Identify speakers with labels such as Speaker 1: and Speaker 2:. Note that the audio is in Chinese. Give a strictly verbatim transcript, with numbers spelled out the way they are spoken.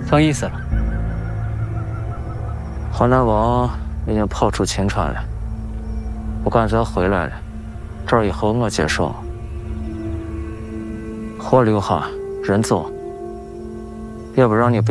Speaker 1: 啥意思了？
Speaker 2: 华南王已经跑出秦川了，不敢再回来了。这儿以后我接手，货留下，人走，也不让你。